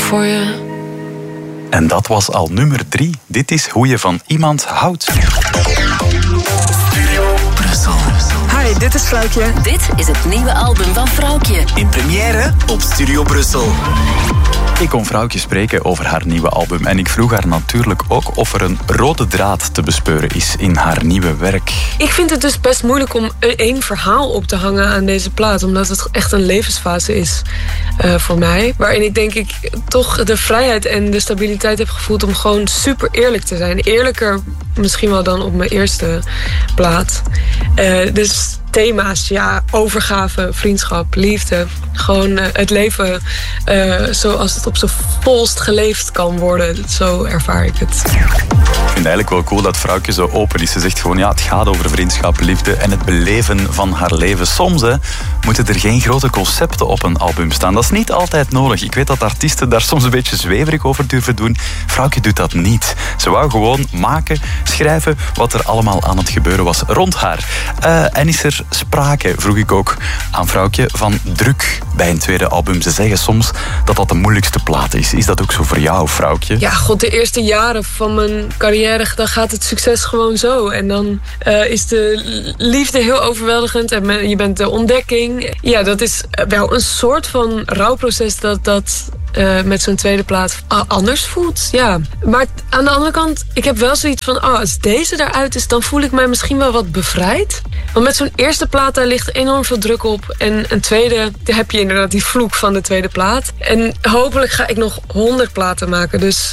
voor je. En dat was al nummer 3. Dit is hoe je van iemand houdt. Studio Brussel. Hi, dit is Vrouwtje. Dit is het nieuwe album van Vrouwtje. In première op Studio Brussel. Ik kon Vrouwtje spreken over haar nieuwe album. En ik vroeg haar natuurlijk ook of er een rode draad te bespeuren is in haar nieuwe werk. Ik vind het dus best moeilijk om één verhaal op te hangen aan deze plaat. Omdat het echt een levensfase is voor mij. Waarin ik denk ik toch de vrijheid en de stabiliteit heb gevoeld om gewoon super eerlijk te zijn. Eerlijker misschien wel dan op mijn eerste plaat. Dus thema's, ja, overgave, vriendschap, liefde. Gewoon het leven zoals het op zijn volst geleefd kan worden. Zo ervaar ik het. Ik vind het eigenlijk wel cool dat Vrouwtje zo open is. Ze zegt gewoon, ja, het gaat over vriendschap, liefde en het beleven van haar leven. Soms moeten er geen grote concepten op een album staan. Dat is niet altijd nodig. Ik weet dat artiesten daar soms een beetje zweverig over durven doen. Vrouwtje doet dat niet. Ze wou gewoon maken, schrijven wat er allemaal aan het gebeuren was rond haar. En is er sprake, vroeg ik ook aan Vrouwtje, van druk bij een tweede album. Ze zeggen soms dat dat de moeilijkste plaat is. Is dat ook zo voor jou, Vrouwtje? Ja, god, de eerste jaren van mijn carrière, dan gaat het succes gewoon zo. En dan is de liefde heel overweldigend en je bent de ontdekking. Ja, dat is wel een soort van rouwproces dat met zo'n tweede plaat anders voelt. Ja. Maar aan de andere kant, ik heb wel zoiets van, als deze eruit is, dan voel ik mij misschien wel wat bevrijd. Want met zo'n eerste plaat, daar ligt enorm veel druk op. En een tweede, daar heb je inderdaad die vloek van de tweede plaat. En hopelijk ga ik nog 100 platen maken. Dus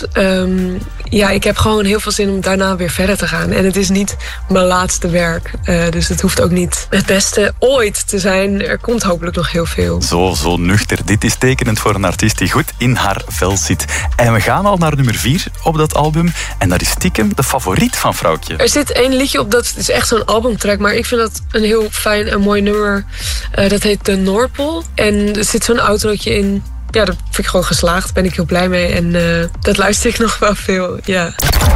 ja, ik heb gewoon heel veel zin om daarna weer verder te gaan. En het is niet mijn laatste werk. Dus het hoeft ook niet het beste ooit te zijn. Er komt hopelijk nog heel veel. Zo nuchter. Dit is tekenend voor een artiest die goed in haar vel zit. En we gaan al naar nummer 4 op dat album. En dat is stiekem de favoriet van Vrouwtje. Er zit één liedje op, dat is echt zo'n albumtrack. Maar ik vind dat een heel fijn en mooi nummer. Dat heet De Noordpool. En er zit zo'n outrootje in. Ja, dat vind ik gewoon geslaagd. Daar ben ik heel blij mee. En dat luister ik nog wel veel, ja.